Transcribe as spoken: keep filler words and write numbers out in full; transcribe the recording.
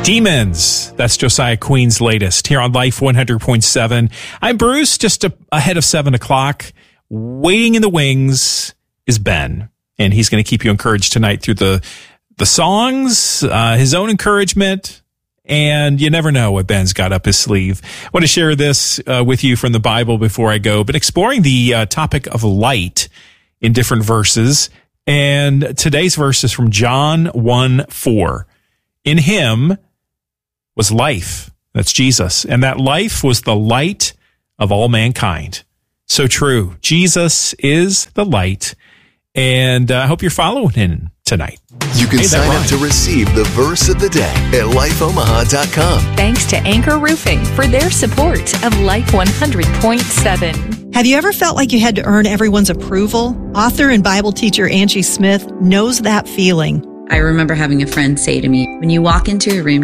Demons. That's Josiah Queen's latest here on Life one hundred point seven. I'm Bruce, just a, ahead of seven o'clock. Waiting in the wings is Ben, and he's going to keep you encouraged tonight through the the songs, uh, his own encouragement, and you never know what Ben's got up his sleeve. I want to share this uh, with you from the Bible before I go, but exploring the uh, topic of light in different verses, and today's verse is from John one four. In him was life. That's Jesus. And that life was the light of all mankind. So true. Jesus is the light. And uh, I hope you're following him tonight. You can sign up to receive the verse of the day at life omaha dot com. Thanks to Anchor Roofing for their support of Life one hundred point seven. Have you ever felt like you had to earn everyone's approval? Author and Bible teacher Angie Smith knows that feeling. I remember having a friend say to me, when you walk into a room